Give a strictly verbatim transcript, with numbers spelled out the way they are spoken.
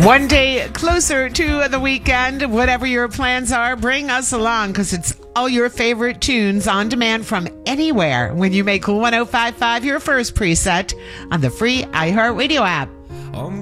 One day closer to the weekend. Whatever your plans are, bring us along because it's all your favorite tunes on demand from anywhere when you make Cool one oh five point five your first preset on the free iHeartRadio app. I'm